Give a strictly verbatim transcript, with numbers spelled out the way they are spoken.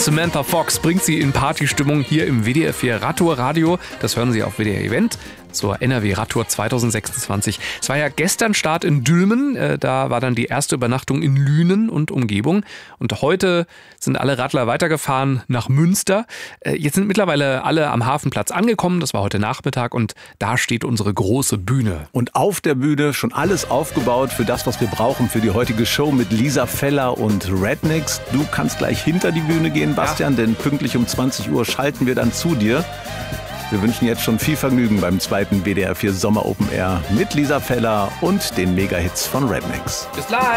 Samantha Fox bringt sie in Partystimmung hier im W D R vier Radtour Radio. Das hören Sie auf W D R Event zur N R W Radtour zwanzig sechsundzwanzig. Es war ja gestern Start in Dülmen, äh, da war dann die erste Übernachtung in Lünen und Umgebung. Und heute sind alle Radler weitergefahren nach Münster. Äh, jetzt sind mittlerweile alle am Hafenplatz angekommen, das war heute Nachmittag und da steht unsere große Bühne. Und auf der Bühne schon alles aufgebaut für das, was wir brauchen für die heutige Show mit Lisa Feller und Rednecks. Du kannst gleich hinter die Bühne gehen, Bastian, ja. Denn pünktlich um zwanzig Uhr schalten wir dann zu dir. Wir wünschen jetzt schon viel Vergnügen beim zweiten W D R vier Sommer Open Air mit Lisa Feller und den Mega-Hits von Rednecks. Bis gleich!